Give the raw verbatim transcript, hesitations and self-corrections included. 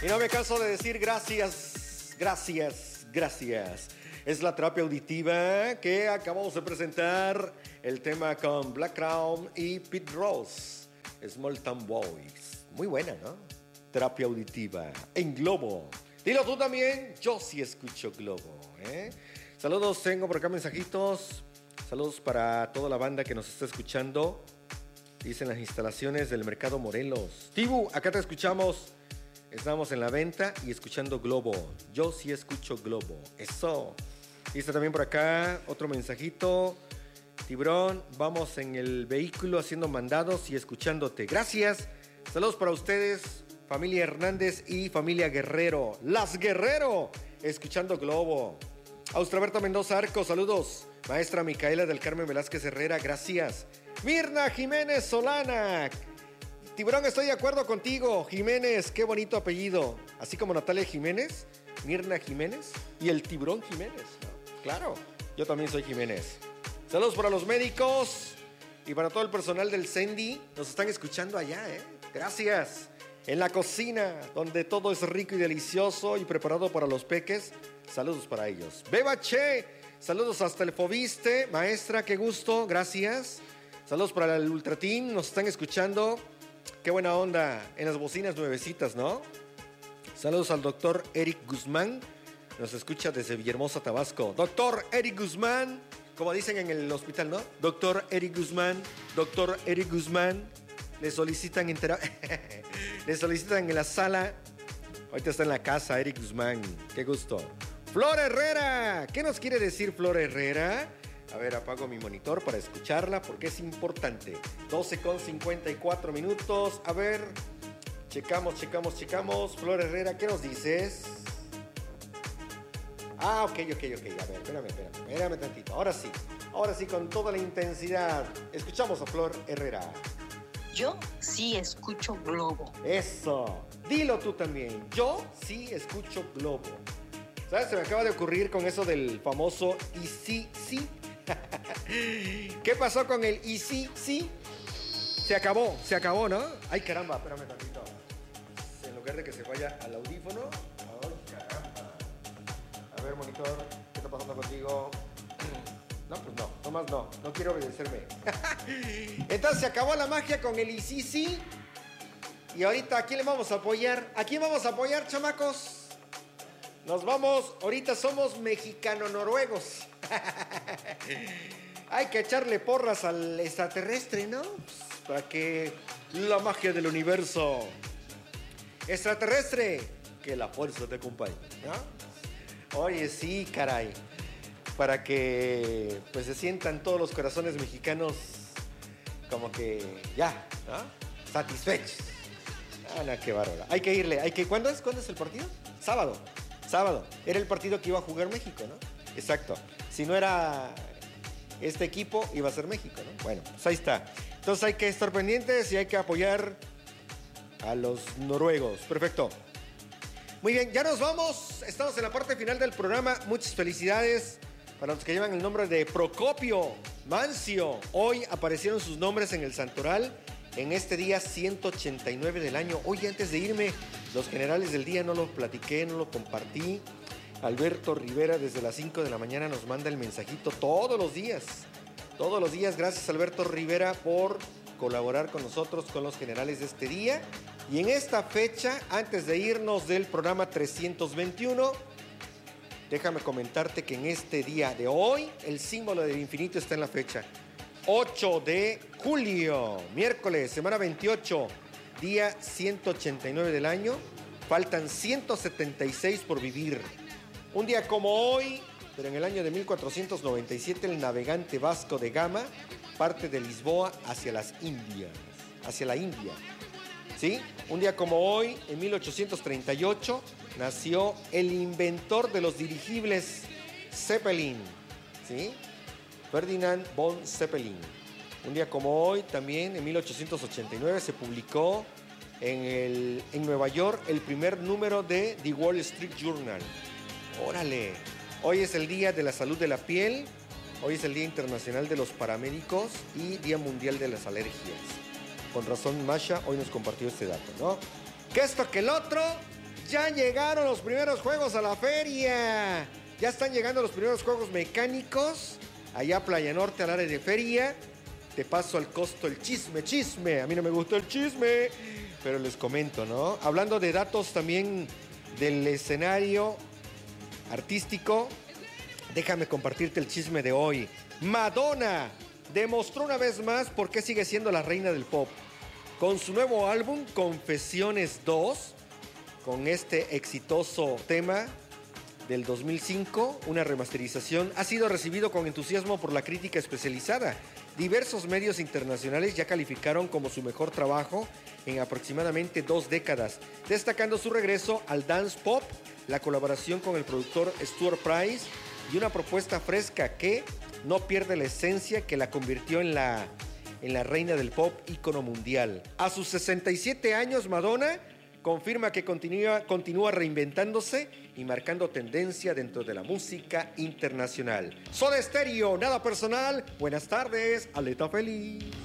Y no me canso de decir gracias, gracias, gracias. Es la terapia auditiva que acabamos de presentar el tema con Black Crown y Pete Rose, Small Town Boys. Muy buena, ¿no? Terapia auditiva en Globo. Dilo tú también, yo sí escucho Globo, ¿eh? Saludos, tengo por acá mensajitos. Saludos para toda la banda que nos está escuchando. Dicen las instalaciones del Mercado Morelos. Tibu, acá te escuchamos. Estamos en la venta y escuchando Globo. Yo sí escucho Globo. Eso. Dice también por acá otro mensajito. Tiburón, vamos en el vehículo haciendo mandados y escuchándote. Gracias. Saludos para ustedes, familia Hernández y familia Guerrero. Las Guerrero, escuchando Globo. Austraberto Mendoza Arco, saludos. Maestra Micaela del Carmen Velázquez Herrera, gracias. Mirna Jiménez Solana. Tiburón, estoy de acuerdo contigo. Jiménez, qué bonito apellido. Así como Natalia Jiménez, Mirna Jiménez y el Tiburón Jiménez, ¿no? Claro, yo también soy Jiménez. Saludos para los médicos y para todo el personal del Cendi. Nos están escuchando allá, ¿eh? Gracias. En la cocina, donde todo es rico y delicioso y preparado para los peques. Saludos para ellos. Beba Che, saludos hasta el Fobiste. Maestra, qué gusto, gracias. Saludos para el Ultratín, nos están escuchando. Qué buena onda en las bocinas nuevecitas, ¿no? Saludos al doctor Eric Guzmán. Nos escucha desde Villahermosa, Tabasco. Doctor Eric Guzmán, como dicen en el hospital, ¿no? Doctor Eric Guzmán, doctor Eric Guzmán. Le solicitan en terapia. Le solicitan en la sala. Ahorita está en la casa Eric Guzmán. Qué gusto. Flor Herrera. ¿Qué nos quiere decir Flor Herrera? A ver, apago mi monitor para escucharla porque es importante. doce con cincuenta y cuatro minutos. A ver, checamos, checamos, checamos. Flor Herrera, ¿qué nos dices? Ah, ok, ok, ok. A ver, espérame, espérame, espérame tantito. Ahora sí, ahora sí, con toda la intensidad. Escuchamos a Flor Herrera. Yo sí escucho Globo. Eso. Dilo tú también. Yo sí escucho Globo. ¿Sabes? Se me acaba de ocurrir con eso del famoso y sí, sí. ¿Qué pasó con el y sí, sí? Se acabó, se acabó, ¿no? Ay, caramba, espérame tantito. En lugar de que se vaya al audífono. Ay, caramba. A ver, monitor, ¿qué está pasando contigo? No, pues no, nomás no, no quiero obedecerme. Entonces se acabó la magia con el y sí, sí. Y ahorita, ¿a quién le vamos a apoyar? ¿A quién vamos a apoyar, chamacos? Nos vamos, ahorita somos mexicano-noruegos. Hay que echarle porras al extraterrestre, ¿no? Pues, para que la magia del universo. Extraterrestre, que la fuerza te acompañe, ¿no? Oye, sí, caray. Para que pues se sientan todos los corazones mexicanos como que ya, ¿no? Satisfechos. Ah, no, qué bárbaro. Hay que irle, hay que. ¿Cuándo es? ¿Cuándo es el partido? Sábado. Sábado. Era el partido que iba a jugar México, ¿no? Exacto. Si no era este equipo, iba a ser México, ¿no? Bueno, pues ahí está. Entonces hay que estar pendientes y hay que apoyar a los noruegos. Perfecto. Muy bien, ya nos vamos. Estamos en la parte final del programa. Muchas felicidades para los que llevan el nombre de Procopio, Mancio. Hoy aparecieron sus nombres en el santoral en este día ciento ochenta y nueve del año. Oye, antes de irme, los generales del día no lo platiqué, no lo compartí. Alberto Rivera desde las cinco de la mañana nos manda el mensajito todos los días. Todos los días, gracias Alberto Rivera por colaborar con nosotros, con los generales de este día. Y en esta fecha, antes de irnos del programa trescientos veintiuno, déjame comentarte que en este día de hoy, el símbolo del infinito está en la fecha. ocho de julio, miércoles, semana veintiocho, día ciento ochenta y nueve del año. Faltan ciento setenta y seis por vivir. Un día como hoy, pero en el año de mil cuatrocientos noventa y siete, el navegante Vasco de Gama parte de Lisboa hacia las Indias, hacia la India. ¿Sí? Un día como hoy, en mil ochocientos treinta y ocho, nació el inventor de los dirigibles Zeppelin, ¿sí? Ferdinand von Zeppelin. Un día como hoy, también en mil ochocientos ochenta y nueve, se publicó en, el, en Nueva York el primer número de The Wall Street Journal. ¡Órale! Hoy es el Día de la Salud de la Piel, hoy es el Día Internacional de los Paramédicos y Día Mundial de las Alergias. Con razón, Masha hoy nos compartió este dato, ¿no? Que esto que el otro, ya llegaron los primeros juegos a la feria. Ya están llegando los primeros juegos mecánicos. Allá a Playa Norte, al área de feria. Te paso al costo el chisme, chisme. A mí no me gustó el chisme, pero les comento, ¿no? Hablando de datos también del escenario artístico, déjame compartirte el chisme de hoy. Madonna demostró una vez más por qué sigue siendo la reina del pop. Con su nuevo álbum, Confesiones dos, con este exitoso tema del dos mil cinco, una remasterización, ha sido recibido con entusiasmo por la crítica especializada. Diversos medios internacionales ya calificaron como su mejor trabajo en aproximadamente dos décadas, destacando su regreso al dance pop, la colaboración con el productor Stuart Price y una propuesta fresca que no pierde la esencia que la convirtió en la, en la reina del pop, ícono mundial. A sus sesenta y siete años, Madonna confirma que continúa, continúa reinventándose y marcando tendencia dentro de la música internacional. Soda Stereo, nada personal. Buenas tardes, aleta feliz.